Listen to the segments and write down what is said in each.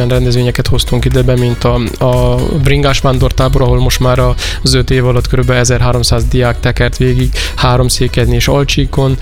olyan rendezvényeket hoztunk ide be, mint a bringás vándortábor, ahol most már az 5 év alatt kb. 1300 diák tekert végig 3 széken és Alcsíkon.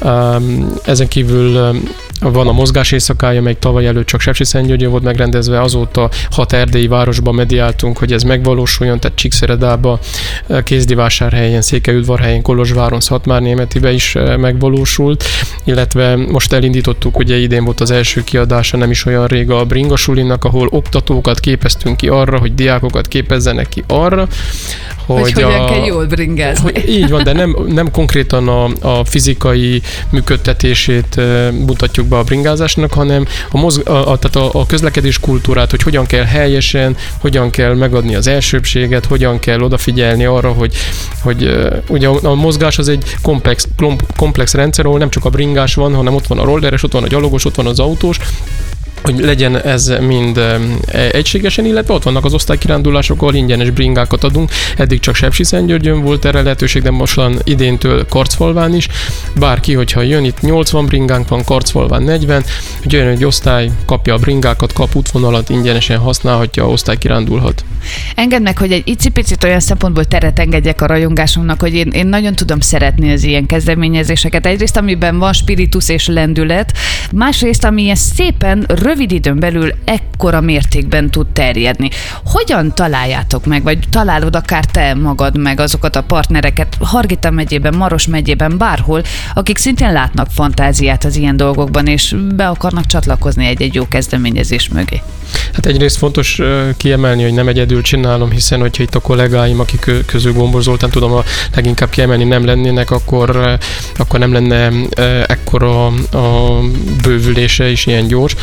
Ezen kívül van a mozgás éjszakája, meg tavaly előtt csak Sepsiszentgyörgyön volt megrendezve, azóta 6 erdélyi városban mediáltunk, hogy ez megvalósuljon, tehát Csíkszeredába, Kézdivásárhelyen, Székelyudvarhelyen, Kolozsváron, Szatmárnémetibe is megvalósult, illetve most elindítottuk, ugye idén volt az első kiadása, nem is olyan rég a Bringa Sulinak, ahol oktatókat képeztünk ki arra, hogy diákokat képezzenek ki arra, hogy hogyan kell jól bringázni. Így van, de nem konkrétan a fizikai működtetését mutatjuk be a bringázásnak, hanem tehát a közlekedés kultúrát, hogy hogyan kell helyesen, hogyan kell megadni az elsőbséget, hogyan kell odafigyelni arra, hogy ugye a mozgás az egy komplex rendszer, ahol nem csak a bringás van, hanem ott van a rolleres, ott van a gyalogos, ott van az autós, hogy legyen ez mind egységesen, illetve ott vannak az osztálykirándulások, ahol ingyenes bringákat adunk. Eddig csak Sepsiszentgyörgyön volt erre lehetőség, de mostan idéntől Karcfalván is. Bárki, hogyha jön, itt 80 bringánk van, Karcfalván 40, hogy jön egy osztály, kapja a bringákat, kap útvonalat, ingyenesen használhatja, osztálykirándulhat. Engedd meg, hogy egy icipicit olyan szempontból teret engedjek a rajongásomnak, hogy én nagyon tudom szeretni az ilyen kezdeményezéseket. Egyrészt, amiben van spiritus és lendület, másrészt, ami ilyen szépen rövid időn belül ekkora mértékben tud terjedni. Hogyan találjátok meg, vagy találod akár te magad meg azokat a partnereket Hargita megyében, Maros megyében, bárhol, akik szintén látnak fantáziát az ilyen dolgokban, és be akarnak csatlakozni egy-egy jó kezdeményezés mögé? Hát egyrészt fontos kiemelni, hogy nem egyedül csinálom, hiszen hogyha itt a kollégáim, akik közül Gombor Zoltán tudom leginkább kiemelni, nem lennének, akkor nem lenne ekkora a bővülése is ilyen gyors,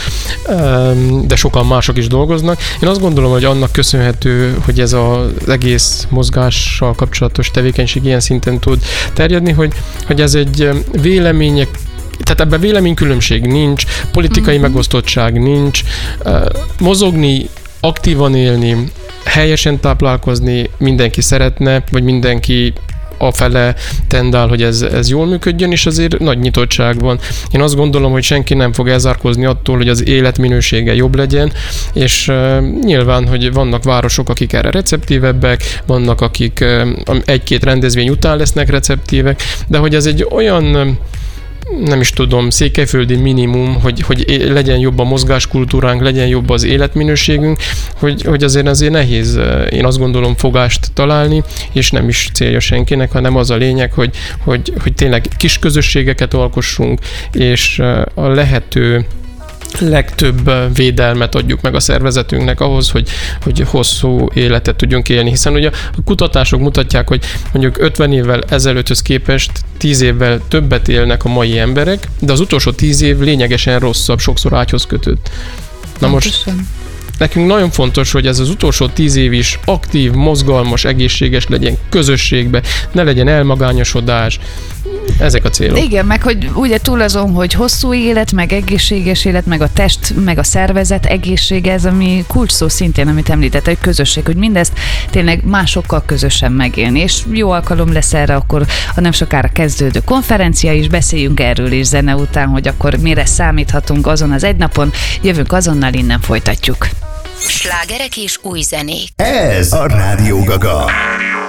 de sokan mások is dolgoznak. Én azt gondolom, hogy annak köszönhető, hogy ez az egész mozgással kapcsolatos tevékenység ilyen szinten tud terjedni, hogy ez egy vélemények, tehát ebben véleménykülönbség nincs, politikai megosztottság nincs, mozogni, aktívan élni, helyesen táplálkozni mindenki szeretne, vagy mindenki afele tendál, hogy ez jól működjön, és azért nagy nyitottság van. Én azt gondolom, hogy senki nem fog elzárkózni attól, hogy az életminősége jobb legyen, és nyilván, hogy vannak városok, akik erre receptívebbek, vannak, akik egy-két rendezvény után lesznek receptívek, de hogy ez egy olyan, nem is tudom, székelyföldi minimum, hogy legyen jobb a mozgáskultúránk, legyen jobb az életminőségünk, hogy azért nehéz, én azt gondolom, fogást találni, és nem is célja senkinek, hanem az a lényeg, hogy tényleg kis közösségeket alkossunk, és a lehető legtöbb védelmet adjuk meg a szervezetünknek ahhoz, hogy hosszú életet tudjunk élni. Hiszen ugye a kutatások mutatják, hogy mondjuk 50 évvel ezelőtthöz képest 10 évvel többet élnek a mai emberek, de az utolsó 10 év lényegesen rosszabb, sokszor ágyhoz kötött. Na most nekünk nagyon fontos, hogy ez az utolsó 10 év is aktív, mozgalmas, egészséges legyen közösségbe, ne legyen elmagányosodás. Ezek a célok. Igen, meg hogy ugye túl azon, hogy hosszú élet, meg egészséges élet, meg a test, meg a szervezet egészsége, ez ami kulcs szó szintén, amit említett, hogy közösség, hogy mindezt tényleg másokkal közösen megélni. És jó alkalom lesz erre akkor a nem sokára kezdődő konferencia is, beszéljünk erről is zene után, hogy akkor mire számíthatunk azon az egy napon, jövünk azonnal, innen folytatjuk. Slágerek és új zenék. Ez a Rádió Gaga.